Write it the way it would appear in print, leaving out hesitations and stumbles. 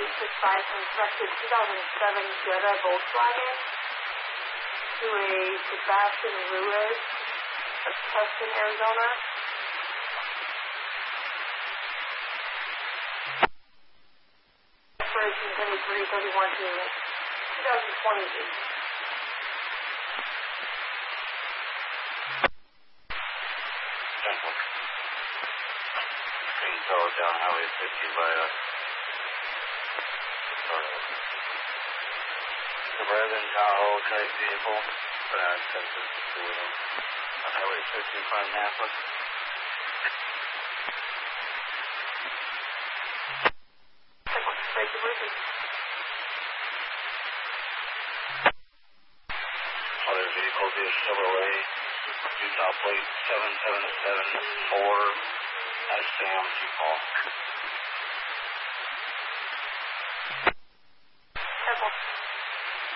865 constructed 2007 Jetta Volkswagen to a Sebastian Ruiz of Tustin, Arizona. Expiration 23/31 to 2028. Central. Green fellow down Highway 50 by Suburban Tahoe type vehicle. Texas two-wheel. On Highway 50 in front of Napa. Other vehicle is Chevrolet Utah plate 7774 as Sam Paul.